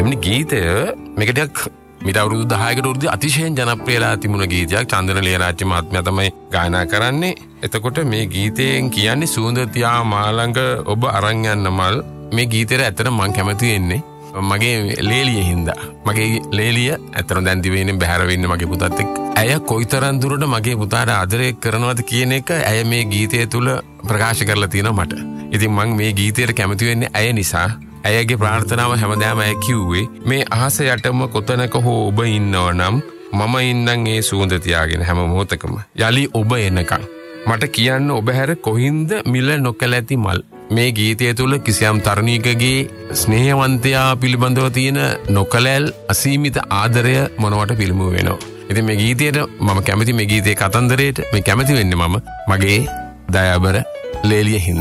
එමනි ගීතය මේක ටිකක් මිට අවුරුදු 10කට උරුදු අතිශයින් ජනප්‍රියලා තිබුණ ගීතයක්. චන්දන ලේරාජ්‍ය මහත්මයා තමයි ගායනා කරන්නේ. එතකොට මේ ගීතයෙන් කියන්නේ සුවඳ තියා මාළඟ ඔබ අරන් යන්න මල්. මේ ගීතේට ඇත්තට මම කැමති වෙන්නේ මගේ ලේලිය හින්දා. මගේ ලේලිය ඇත්තටම දැන් දිවෙන්නේ බැහැර වෙන්නේ මගේ පුතාත් එක්ක. ඇය කොයිතරම් දුරට මගේ පුතාට ආදරය කරනවද කියන එක ඇය මේ ගීතය තුල ප්‍රකාශ කරලා තියෙනවා මට. ඉතින් මම මේ ගීතයට කැමති වෙන්නේ ඇය නිසා. ඇයගේ ප්‍රාර්ථනාව හැමදාම ඇය කිව්වේ මේ අහස යටම කොතනක හෝ ඔබ ඉන්නව නම් මම ඉන්නම් ඒ සුවඳ තියාගෙන හැම මොහොතකම යලි ඔබ එනකම් මට කියන්න ඔබ හැර කොහින්ද මිල නොකැලැති මල්. මේ ගීතය තුළ කිසියම් තරුණියකගේ ස්නේහවන්තයා පිළිබඳව තියෙන නොකලැල් අසීමිත ආදරය මොනවට පිළිඹු වෙනවා. ඉතින් මේ ගීතයට මම කැමති මේ ගීතයේ කතන්දරයට මේ කැමති වෙන්නේ මම මගේ දයාබර ලේලිය හින්දා.